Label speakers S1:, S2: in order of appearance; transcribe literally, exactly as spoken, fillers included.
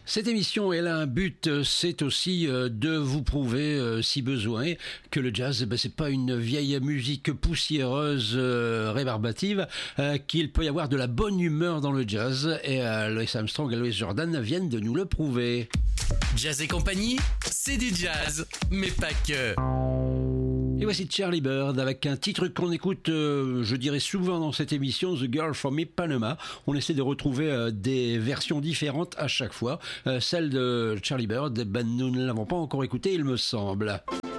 S1: Cette émission, elle a un but, c'est aussi de vous prouver, si besoin, que le jazz, ben, c'est pas une vieille musique poussiéreuse, euh, rébarbative, euh, qu'il peut y avoir de la bonne humeur dans le jazz. Et euh, Louis Armstrong et Louis Jordan viennent de nous le prouver.
S2: Jazz et compagnie, c'est du jazz, mais pas que.
S1: Et voici Charlie Bird avec un titre qu'on écoute, euh, je dirais souvent dans cette émission, The Girl from Ipanema. On essaie de retrouver euh, des versions différentes à chaque fois. Euh, celle de Charlie Bird, ben, nous ne l'avons pas encore écoutée, il me semble.